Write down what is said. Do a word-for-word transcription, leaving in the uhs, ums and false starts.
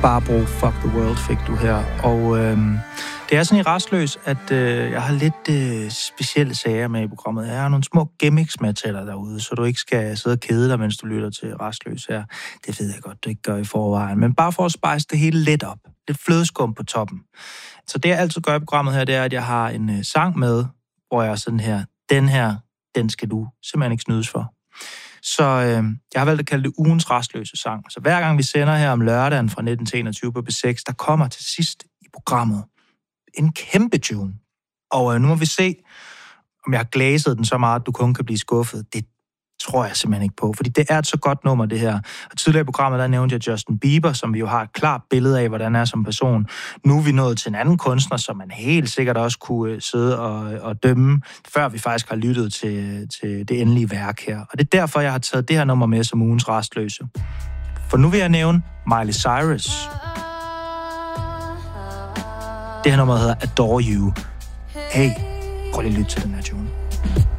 Barbro, Fuck the World fik du her. Og øhm, det er sådan i Rastløs, at øh, jeg har lidt øh, specielle sager med i programmet. Jeg har nogle små gimmicks med til dig derude, så du ikke skal sidde og kede dig, mens du lytter til Rastløs her. Det ved jeg godt, du ikke gør i forvejen. Men bare for at spice det hele lidt op. Lidt flødeskum på toppen. Så det, jeg altid gør i programmet her, det er, at jeg har en øh, sang med, hvor jeg er sådan her, den her, den skal du simpelthen ikke snydes for. Så øh, jeg har valgt at kalde det ugens rastløse sang. Så hver gang vi sender her om lørdagen fra nitten til enogtyve på B seks, der kommer til sidst i programmet en kæmpe tune. Og øh, nu må vi se, om jeg har glæset den så meget, at du kun kan blive skuffet. Det tror jeg simpelthen ikke på, fordi det er et så godt nummer, det her. Og tidligere i programmet, der nævnte jeg Justin Bieber, som vi jo har et klart billede af, hvordan han er som person. Nu er vi nået til en anden kunstner, som man helt sikkert også kunne sidde og, og dømme, før vi faktisk har lyttet til, til det endelige værk her. Og det er derfor, jeg har taget det her nummer med som ugens rastløse. For nu vil jeg nævne Miley Cyrus. Det her nummer hedder Adore You. Hey, prøv lige at lytte til den her tune.